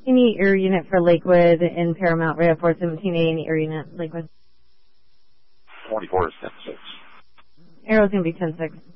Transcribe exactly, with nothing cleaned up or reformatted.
Any air unit for Lakewood in Paramount, Ray four seventeen A, any air unit, Lakewood. twenty-four is ten six. Arrow's going to be ten six.